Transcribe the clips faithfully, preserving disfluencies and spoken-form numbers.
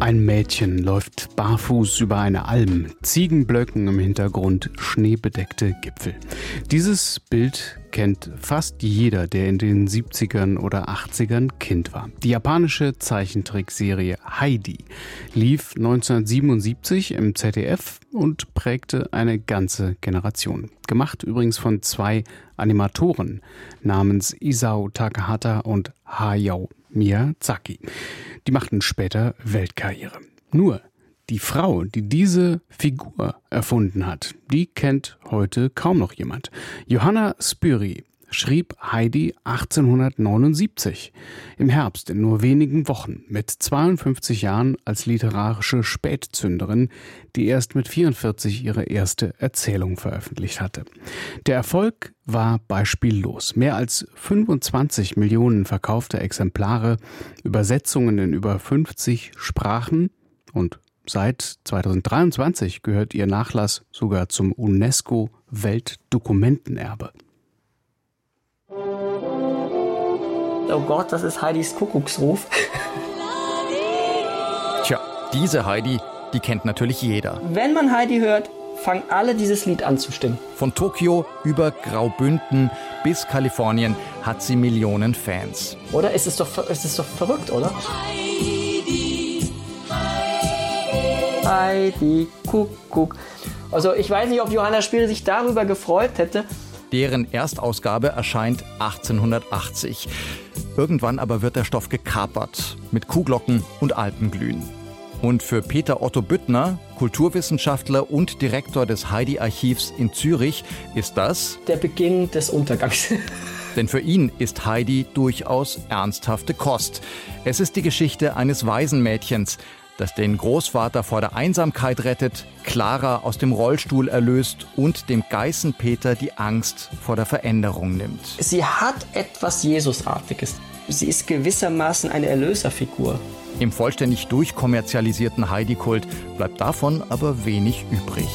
Ein Mädchen läuft barfuß über eine Alm, Ziegenblöcken im Hintergrund, schneebedeckte Gipfel. Dieses Bild kennt fast jeder, der in den siebzigern oder achtzigern Kind war. Die japanische Zeichentrickserie Heidi lief neunzehnhundertsiebenundsiebzig im Z D F und prägte eine ganze Generation. Gemacht übrigens von zwei Animatoren namens Isao Takahata und Hayao Miyazaki. Die machten später Weltkarriere. Nur die Frau, die diese Figur erfunden hat, die kennt heute kaum noch jemand. Johanna Spyri schrieb Heidi achtzehnhundertneunundsiebzig. Im Herbst, in nur wenigen Wochen, mit zweiundfünfzig Jahren als literarische Spätzünderin, die erst mit vierundvierzig ihre erste Erzählung veröffentlicht hatte. Der Erfolg war beispiellos. Mehr als fünfundzwanzig Millionen verkaufte Exemplare, Übersetzungen in über fünfzig Sprachen und seit zweitausenddreiundzwanzig gehört ihr Nachlass sogar zum UNESCO-Weltdokumentenerbe. Oh Gott, das ist Heidis Kuckucksruf. Tja, diese Heidi, die kennt natürlich jeder. Wenn man Heidi hört, fangen alle dieses Lied an zu stimmen. Von Tokio über Graubünden bis Kalifornien hat sie Millionen Fans. Oder? Es ist doch, es ist doch verrückt, oder? Heidi, Heidi, Heidi, Kuckuck. Also ich weiß nicht, ob Johanna Spyri sich darüber gefreut hätte. Deren Erstausgabe erscheint achtzehnhundertachtzig. Irgendwann aber wird der Stoff gekapert mit Kuhglocken und Alpenglühen. Und für Peter Otto Büttner, Kulturwissenschaftler und Direktor des Heidi-Archivs in Zürich, ist das der Beginn des Untergangs. Denn für ihn ist Heidi durchaus ernsthafte Kost. Es ist die Geschichte eines Waisenmädchens, das den Großvater vor der Einsamkeit rettet, Clara aus dem Rollstuhl erlöst und dem Geißenpeter die Angst vor der Veränderung nimmt. Sie hat etwas Jesusartiges. Sie ist gewissermaßen eine Erlöserfigur. Im vollständig durchkommerzialisierten Heidi-Kult bleibt davon aber wenig übrig.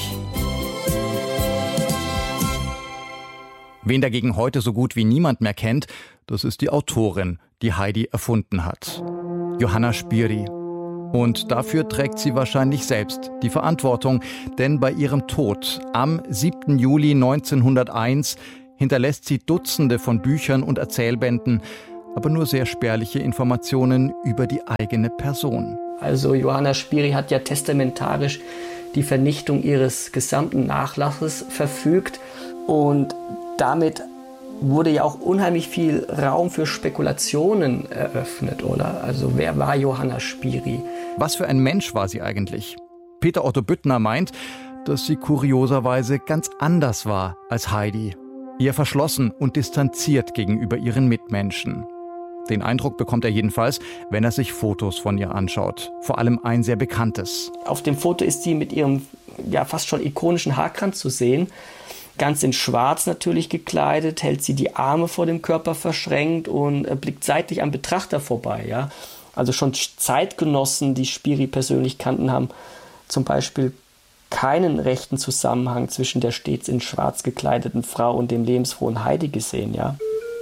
Wen dagegen heute so gut wie niemand mehr kennt, das ist die Autorin, die Heidi erfunden hat. Johanna Spyri. Und dafür trägt sie wahrscheinlich selbst die Verantwortung, denn bei ihrem Tod am siebten Juli neunzehnhunderteins hinterlässt sie Dutzende von Büchern und Erzählbänden, aber nur sehr spärliche Informationen über die eigene Person. Also Johanna Spyri hat ja testamentarisch die Vernichtung ihres gesamten Nachlasses verfügt und damit wurde ja auch unheimlich viel Raum für Spekulationen eröffnet, oder? Also wer war Johanna Spyri? Was für ein Mensch war sie eigentlich? Peter Otto Büttner meint, dass sie kurioserweise ganz anders war als Heidi. Eher verschlossen und distanziert gegenüber ihren Mitmenschen. Den Eindruck bekommt er jedenfalls, wenn er sich Fotos von ihr anschaut. Vor allem ein sehr bekanntes. Auf dem Foto ist sie mit ihrem ja fast schon ikonischen Haarkranz zu sehen. Ganz in Schwarz natürlich gekleidet, hält sie die Arme vor dem Körper verschränkt und blickt seitlich am Betrachter vorbei. Ja? Also schon Zeitgenossen, die Spyri persönlich kannten, haben zum Beispiel keinen rechten Zusammenhang zwischen der stets in Schwarz gekleideten Frau und dem lebensfrohen Heidi gesehen. Ja?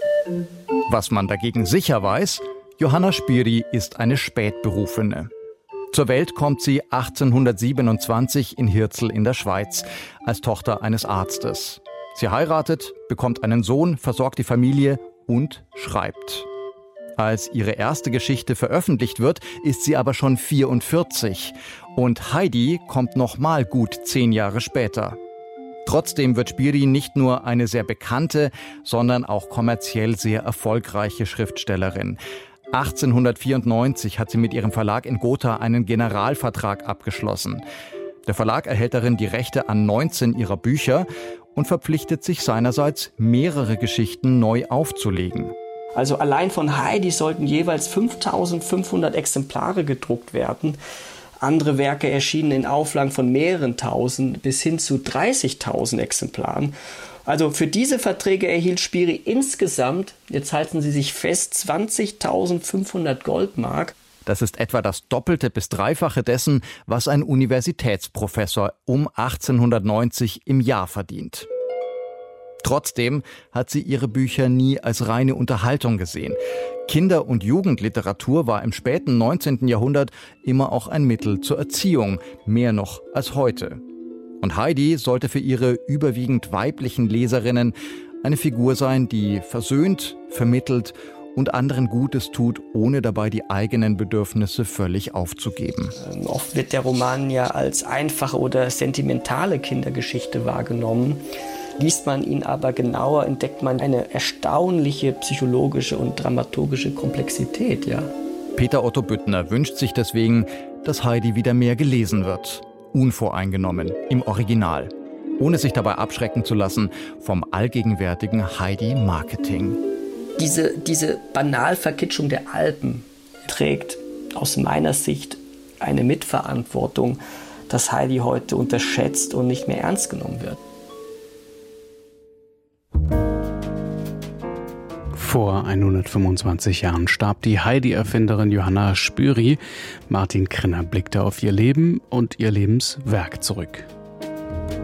Was man dagegen sicher weiß, Johanna Spyri ist eine Spätberufene. Zur Welt kommt sie achtzehnhundertsiebenundzwanzig in Hirzel in der Schweiz, als Tochter eines Arztes. Sie heiratet, bekommt einen Sohn, versorgt die Familie und schreibt. Als ihre erste Geschichte veröffentlicht wird, ist sie aber schon vierundvierzig. Und Heidi kommt noch mal gut zehn Jahre später. Trotzdem wird Spyri nicht nur eine sehr bekannte, sondern auch kommerziell sehr erfolgreiche Schriftstellerin. achtzehnhundertvierundneunzig hat sie mit ihrem Verlag in Gotha einen Generalvertrag abgeschlossen. Der Verlag erhält darin die Rechte an neunzehn ihrer Bücher und verpflichtet sich seinerseits, mehrere Geschichten neu aufzulegen. Also allein von Heidi sollten jeweils fünftausendfünfhundert Exemplare gedruckt werden. Andere Werke erschienen in Auflagen von mehreren tausend bis hin zu dreißigtausend Exemplaren. Also für diese Verträge erhielt Spyri insgesamt, jetzt halten Sie sich fest, zwanzigtausendfünfhundert Goldmark. Das ist etwa das Doppelte bis Dreifache dessen, was ein Universitätsprofessor um achtzehnhundertneunzig im Jahr verdient. Trotzdem hat sie ihre Bücher nie als reine Unterhaltung gesehen. Kinder- und Jugendliteratur war im späten neunzehnten Jahrhundert immer auch ein Mittel zur Erziehung, mehr noch als heute. Und Heidi sollte für ihre überwiegend weiblichen Leserinnen eine Figur sein, die versöhnt, vermittelt und anderen Gutes tut, ohne dabei die eigenen Bedürfnisse völlig aufzugeben. Ähm, oft wird der Roman ja als einfache oder sentimentale Kindergeschichte wahrgenommen. Liest man ihn aber genauer, entdeckt man eine erstaunliche psychologische und dramaturgische Komplexität, ja. Peter Otto Büttner wünscht sich deswegen, dass Heidi wieder mehr gelesen wird. Unvoreingenommen, im Original. Ohne sich dabei abschrecken zu lassen vom allgegenwärtigen Heidi-Marketing. Diese, diese Banalverkitschung der Alpen trägt aus meiner Sicht eine Mitverantwortung, dass Heidi heute unterschätzt und nicht mehr ernst genommen wird. Vor hundertfünfundzwanzig Jahren starb die Heidi-Erfinderin Johanna Spyri. Martin Krenner blickte auf ihr Leben und ihr Lebenswerk zurück.